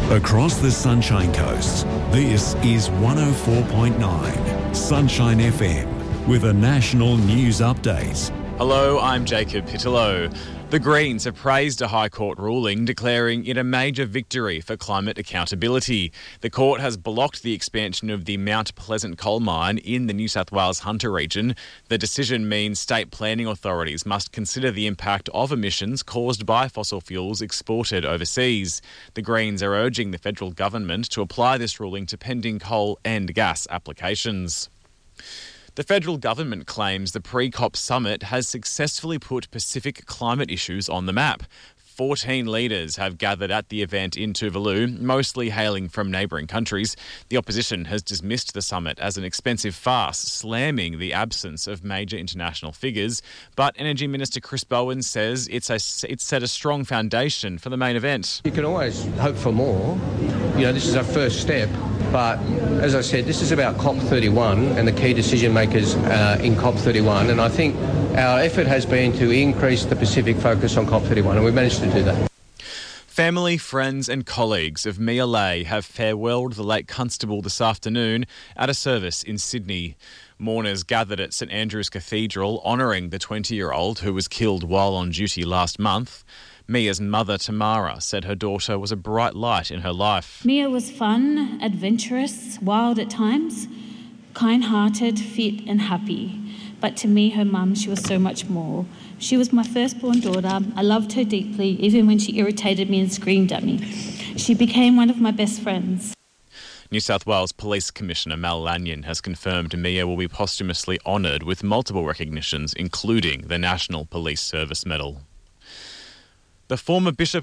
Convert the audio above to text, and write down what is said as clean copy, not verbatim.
Across the Sunshine Coast, this is 104.9 Sunshine FM with a national news update. Hello, I'm Jacob Pittello. The Greens have praised a High Court ruling declaring it a major victory for climate accountability. The court has blocked the expansion of the Mount Pleasant coal mine in the New South Wales Hunter region. The decision means state planning authorities must consider the impact of emissions caused by fossil fuels exported overseas. The Greens are urging the federal government to apply this ruling to pending coal and gas applications. The federal government claims the pre-COP summit has successfully put Pacific climate issues on the map. 14 leaders have gathered at the event in Tuvalu, mostly hailing from neighbouring countries. The opposition has dismissed the summit as an expensive farce, slamming the absence of major international figures. But Energy Minister Chris Bowen says it's set a strong foundation for the main event. You can always hope for more. This is our first step. But as I said, this is about COP31 and the key decision makers in COP31. And I think our effort has been to increase the Pacific focus on COP31, and we've managed to do that. Family, friends and colleagues of Mia Lay have farewelled the late constable this afternoon at a service in Sydney. Mourners gathered at St Andrew's Cathedral honouring the 20-year-old who was killed while on duty last month. Mia's mother, Tamara, said her daughter was a bright light in her life. Mia was fun, adventurous, wild at times, kind-hearted, fit and happy. But to me, her mum, she was so much more. She was my firstborn daughter. I loved her deeply, even when she irritated me and screamed at me. She became one of my best friends. New South Wales Police Commissioner Mal Lanyon has confirmed Mia will be posthumously honoured with multiple recognitions, including the National Police Service Medal. The former Bishop